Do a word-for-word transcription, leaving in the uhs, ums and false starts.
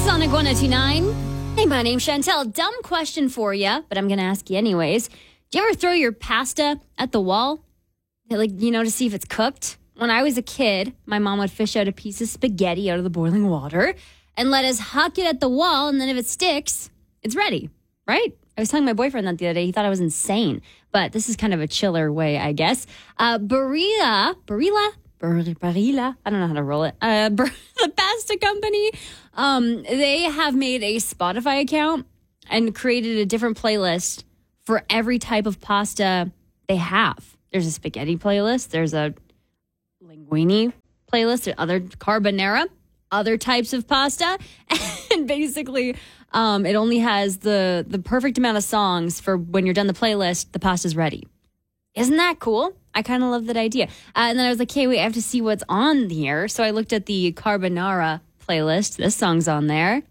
Sonic one oh two nine. Hey, my name's Chantel. Dumb question for you, but I'm going to ask you anyways. Do you ever throw your pasta at the wall? Like, you know, to see if it's cooked? When I was a kid, my mom would fish out a piece of spaghetti out of the boiling water and let us huck it at the wall, and then if it sticks, it's ready, right? I was telling my boyfriend that the other day. He thought I was insane, but this is kind of a chiller way, I guess. Uh, Barilla, Barilla, Barilla, I don't know how to roll it. Uh, the pasta company, um, they have made a Spotify account and created a different playlist for every type of pasta they have. There's a spaghetti playlist. There's a linguine playlist. There's other carbonara, other types of pasta. And basically, um, it only has the, the perfect amount of songs for when you're done the playlist, the pasta's ready. Isn't that cool? I kind of love that idea. Uh, and then I was like, hey, wait, I have to see what's on here. So I looked at the carbonara playlist. This song's on there.